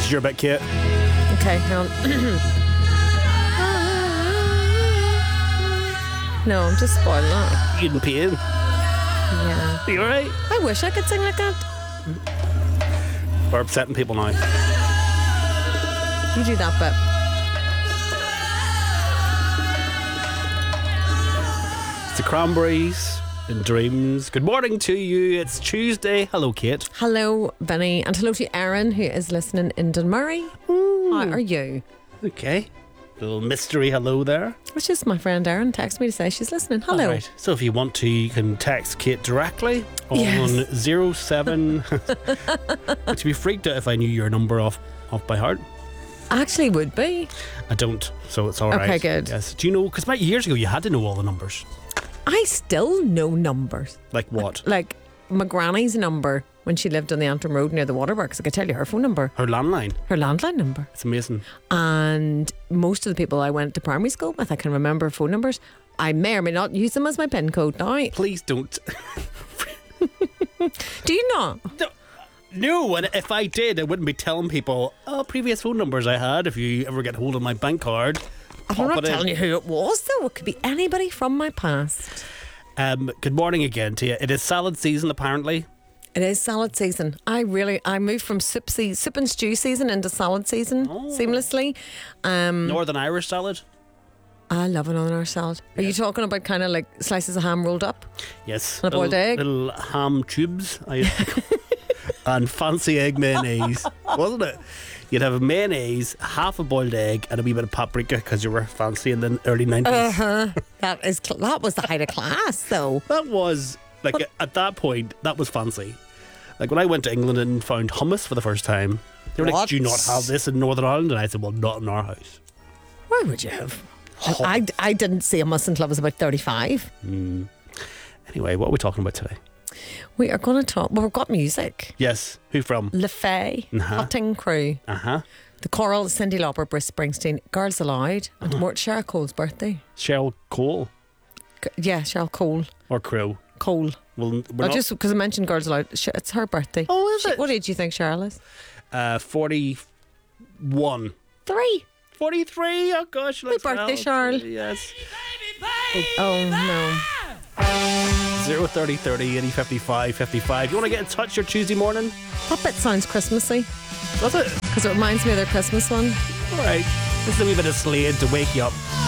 is your bit, Kate. Okay, hang on. No, I'm just spoiling that. You in pain? Yeah. Are you alright? I wish I could sing like that. We're upsetting people now. You do that bit. It's the Cranberries in Dreams. Good morning to you. It's Tuesday. Hello, Kate. Hello, Benny, and hello to Erin, who is listening in Dunmurry. How are you? Okay. Little mystery hello there. Which is my friend Erin texted me to say she's listening. Hello. All right. So if you want to, you can text Kate directly on Yes. 07. Would you be freaked out if I knew your number off by heart? Actually would be. I don't, so it's all right. Okay, good. Yes. Do you know? Because years ago you had to know all the numbers. I still know numbers. Like what? Like my granny's number when she lived on the Antrim Road near the waterworks. I could tell you her phone number, Her landline. her landline number. It's amazing. And most of the people I went to primary school with, I can remember phone numbers. I may or may not use them as my PIN code now. Please don't. Do you not? No, and if I did, I wouldn't be telling people, previous phone numbers I had. If you ever get hold of my bank card, I'm not telling you who it was, though. It could be anybody from my past. Good morning again to you. It is salad season, apparently. It is salad season. I moved from soup and stew season into salad season seamlessly. Northern Irish salad. I love an Irish salad. Are you talking about kind of like slices of ham rolled up? Yes. And a boiled egg? Little ham tubes. And fancy egg mayonnaise, wasn't it? You'd have a mayonnaise, half a boiled egg, and a wee bit of paprika because you were fancy in the early 90s. That was the height of class, though. That was, like, at that point, that was fancy. Like, when I went to England and found hummus for the first time, they were like, do you not have this in Northern Ireland? And I said, well, not in our house. Why would you have? I didn't see hummus until I was about 35. Anyway, what are we talking about today? We are going to talk. Well, we've got music. Yes. Who from? Le Fay, Cutting Crew, The Coral, Cyndi Lauper, Bruce Springsteen, Girls Aloud, and Cheryl Cole's birthday. Cheryl Cole? Yeah, Cheryl Cole. Or Crow? Cole. Well, just because I mentioned Girls Aloud, it's her birthday. Oh, is it? What age do you think Cheryl is? 41. 3. 43? Oh gosh. Happy birthday, Cheryl. Yes. Oh no. 030 30 80 55 55. You want to get in touch your Tuesday morning? That bit sounds Christmassy. Does it? Because it reminds me of their Christmas one. Alright. This is a wee bit of Slade to wake you up.